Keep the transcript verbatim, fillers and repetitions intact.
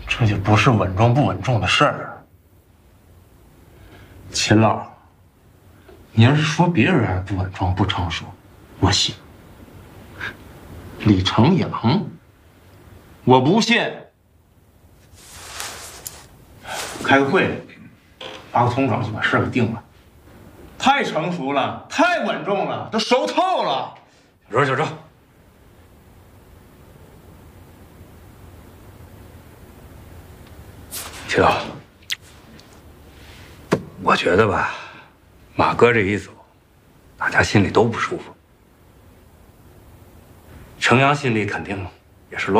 这就不是稳重不稳重的事儿。秦老，你要是说别人不稳重不成熟，我信。李成阳，我不信。开个会，发个通稿就把事儿给定了。太成熟了，太稳重了，都熟透了。 小周，小周，秦老，我觉得吧，马哥这一走，大家心里都不舒服。程阳心里肯定也是乱。